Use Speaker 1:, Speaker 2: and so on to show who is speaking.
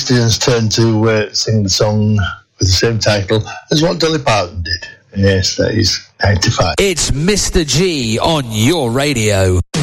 Speaker 1: Christian's turn to sing the song with the same title as what Dolly Parton did. Yes, that is 95.
Speaker 2: It's Mr. G on your radio.